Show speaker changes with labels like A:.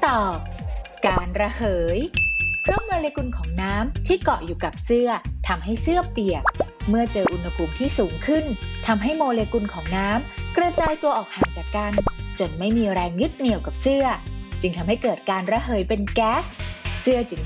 A: ตอบการระเหยเพราะโมเลกุลของน้ำที่เกาะอยู่กับเสื้อทำให้เสื้อเปียกเมื่อเจออุณหภูมิที่สูงขึ้นทำให้โมเลกุลของน้ำกระจายตัวออกห่างจากกันจนไม่มีแรงยึดเหนี่ยวกับเสื้อจึงทำให้เกิดการระเหยเป็นแก๊สเสื้อจึง